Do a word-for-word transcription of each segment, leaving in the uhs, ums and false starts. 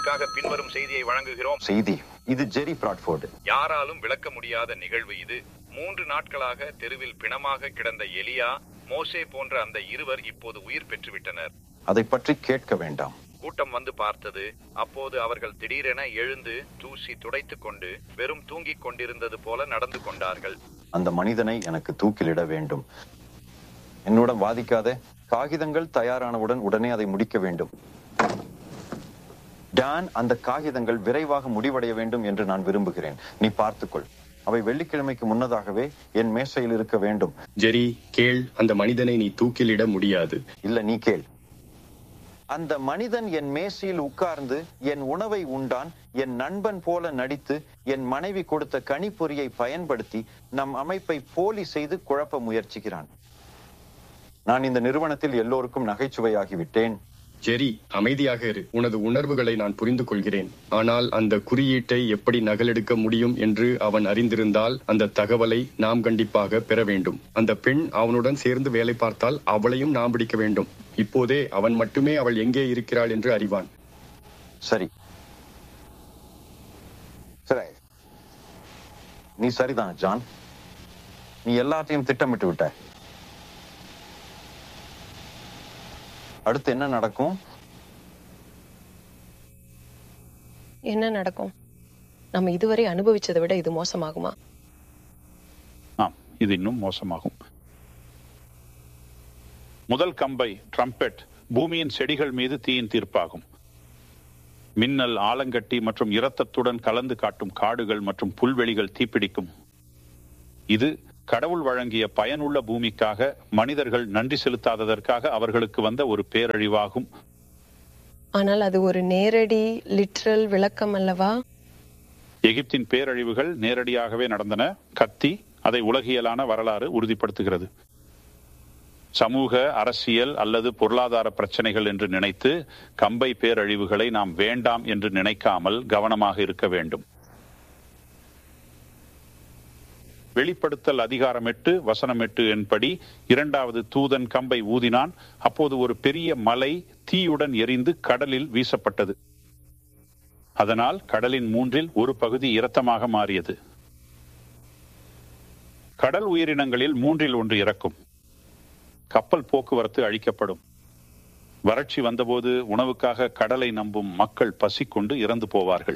உங்களுக்காக பின்வரும் செய்தியை வழங்குகிறோம். செய்தி இது ஜெரி பிராட்ஃபோர்டு. யாராலும் விளக்க முடியாத நிகழ்வு இது. மூன்று நாட்களாக தெருவில் பிணமாக கிடந்த எலியா, மோசே போன்ற அந்த இருவர் இப்போது உயிர் பெற்றுவிட்டனர். அதை பற்றி கேட்க வேண்டாம். கூட்டம் வந்து பார்த்தது. அப்போது அவர்கள் திடீரென எழுந்து தூசி துடைத்துக் கொண்டு வெறும் தூங்கிக் கொண்டிருந்தது போல நடந்து கொண்டார்கள். அந்த மனிதனை எனக்கு தூக்கிலிட வேண்டும். என்னுடன் வாதிக்காத. காகிதங்கள் தயாரானவுடன் உடனே அதை முடிக்க வேண்டும். டான், அந்த காகிதங்கள் விரைவாக முடிவடைய வேண்டும் என்று நான் விரும்புகிறேன். நீ பார்த்துக்கொள். அவை வெள்ளிக்கிழமைக்கு முன்னதாகவே என் மேசையில் இருக்க வேண்டும். ஜெரி, கேள். அந்த மனிதனை நீ தூக்கிலிட முடியாது. இல்ல, நீ கேள். அந்த மனிதன் என் மேசையில் உட்கார்ந்து என் உணவை உண்டான். என் நண்பன் போல நடித்து என் மனைவி கொடுத்த கணிப்பொறியை பயன்படுத்தி நம் அமைப்பை போலி செய்து குழப்ப முயற்சிக்கிறான். நான் இந்த நிறுவனத்தில் எல்லோருக்கும் நகைச்சுவையாகிவிட்டேன். ஜெரி, அமைதியாக இரு. உனது உணர்வுகளை நான் புரிந்து கொள்கிறேன். ஆனால் அந்த குறியீட்டை எப்படி நகலெடுக்க முடியும் என்று அவன் அறிந்திருந்தால் அந்த தகவலை நாம் கண்டிப்பாக பெற வேண்டும். அந்த பெண் அவனுடன் சேர்ந்து வேலை பார்த்தால் அவளையும் நாம் பிடிக்க வேண்டும். இப்போதே அவன் மட்டுமே அவள் எங்கே இருக்கிறாள் என்று அறிவான். சரி சரி நீ சரிதான் ஜான். நீ எல்லாத்தையும் திட்டமிட்டு விட்ட. அடுத்து என்ன நடக்கும்? என்ன நடக்கும்? நம்ம இதுவரை அனுபவிச்சதை விட இது மோசமாகுமா? ஆம், இது இன்னும் மோசமாகும். முதல் கம்பை ட்ரம்பெட் பூமியின் செடிகள் மீது தீயின் தீர்ப்பாகும். மின்னல், ஆலங்கட்டி மற்றும் இரத்தத்துடன் கலந்து காட்டும் காடுகள் மற்றும் புல்வெளிகள் தீப்பிடிக்கும். இது கடவுள் வழங்கிய பயனுள்ள பூமிக்காக மனிதர்கள் நன்றி செலுத்தாததற்காக அவர்களுக்கு வந்த ஒரு பேரழிவாகும். ஆனால் அது ஒரு நேரடி லிட்ரல் விளக்கம் அல்லவா? எகிப்தின் பேரழிவுகள் நேரடியாகவே நடந்தன. கத்தி அதை உலகியலான வரலாறு உறுதிப்படுத்துகிறது. சமூக, அரசியல் அல்லது பொருளாதார பிரச்சனைகள் என்று நினைத்து கம்பை பேரழிவுகளை நாம் வேண்டாம் என்று நினைக்காமல் கவனமாக இருக்க வேண்டும். வெளிப்படுத்தல் அதிகாரம் எட்டு வசனம் எட்டு என்படி இரண்டாவது தூதன் கம்பை ஊதினான். அப்போது ஒரு பெரிய மலை தீயுடன் எரிந்து கடலில் வீசப்பட்டது. அதனால் கடலின் மூன்றில் ஒரு பகுதி இரத்தமாக மாறியது. கடல் உயிரினங்களில் மூன்றில் ஒன்று இறக்கும். கப்பல் போக்குவரத்து அழிக்கப்படும். வறட்சி வந்தபோது உணவுக்காக கடலை நம்பும் மக்கள் பசி கொண்டு இறந்து போவார்கள்.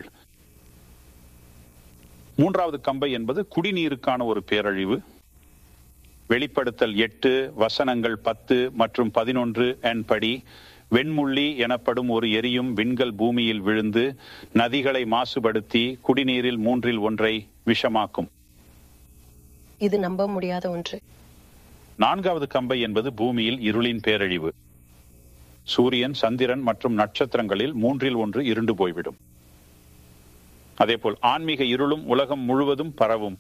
மூன்றாவது கம்பை என்பது குடிநீருக்கான ஒரு பேரழிவு. வெளிப்படுத்தல் எட்டு வசனங்கள் பத்து மற்றும் பதினொன்று என்படி வெண்முள்ளி எனப்படும் ஒரு எரியும் விண்கல் பூமியில் விழுந்து நதிகளை மாசுபடுத்தி குடிநீரில் மூன்றில் ஒன்றை விஷமாக்கும். இது நம்ப முடியாத ஒன்று. நான்காவது கம்பை என்பது பூமியில் இருளின் பேரழிவு. சூரியன், சந்திரன் மற்றும் நட்சத்திரங்களில் மூன்றில் ஒன்று இருண்டு போய்விடும். அதேபோல் ஆன்மீக இருளும் உலகம் முழுவதும் பரவும்.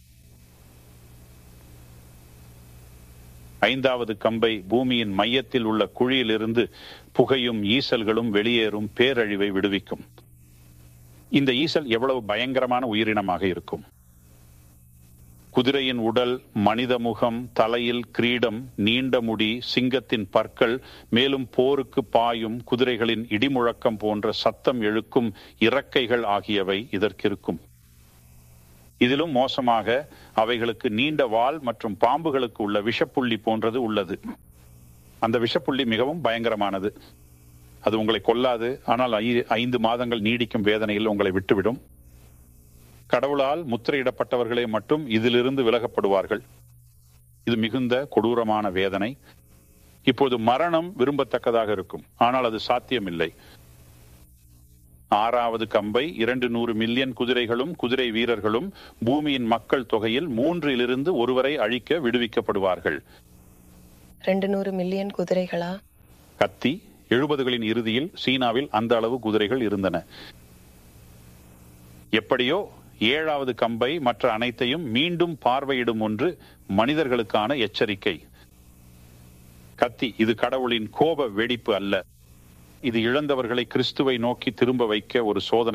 ஐந்தாவது கம்பை பூமியின் மையத்தில் உள்ள குழியிலிருந்து புகையும் ஈசல்களும் வெளியேறும் பேரழிவை விடுவிக்கும். இந்த ஈசல் எவ்வளவு பயங்கரமான உயிரினமாக இருக்கும்! குதிரையின் உடல், மனித முகம், தலையில் கிரீடம், நீண்ட முடி, சிங்கத்தின் பற்கள், மேலும் போருக்கு பாயும் குதிரைகளின் இடிமுழக்கம் போன்ற சத்தம் எழுக்கும் இறக்கைகள் ஆகியவை இதற்கிருக்கும். இதிலும் மோசமாக அவைகளுக்கு நீண்ட வால் மற்றும் பாம்புகளுக்கு உள்ள விஷப்புள்ளி போன்றது உள்ளது. அந்த விஷப்புள்ளி மிகவும் பயங்கரமானது. அது உங்களை கொல்லாது, ஆனால் ஐந்து மாதங்கள் நீடிக்கும் வேதனையில் உங்களை விட்டுவிடும். கடவுளால் முத்திரையிடப்பட்டவர்களே மட்டும் இதிலிருந்து விலகப்படுவார்கள். இது மிகுந்த கொடூரமான வேதனை. இப்போது மரணம் விரும்பத்தக்கதாக இருக்கும், ஆனால் அது சாத்தியமில்லை. ஆறாவது கம்பை இரண்டு நூறு மில்லியன் குதிரைகளும் குதிரை வீரர்களும் பூமியின் மக்கள் தொகையில் மூன்றிலிருந்து ஒருவரை அழிக்க விடுவிக்கப்படுவார்கள். ரெண்டு நூறு மில்லியன் குதிரைகளா? கத்தி எழுபதுகளின் இறுதியில் சீனாவில் அந்த அளவு குதிரைகள் இருந்தன. எப்படியோ ஏழாவது கம்பை மற்ற அனைத்தையும் மீண்டும் பார்வையிடும் ஒன்று மனிதர்களுக்கான எச்சரிக்கை. கத்தி இது கடவுளின் கோப வெடிப்பு அல்ல. இது இழந்தவர்களை கிறிஸ்துவை நோக்கி திரும்ப வைக்க ஒரு சோதனை.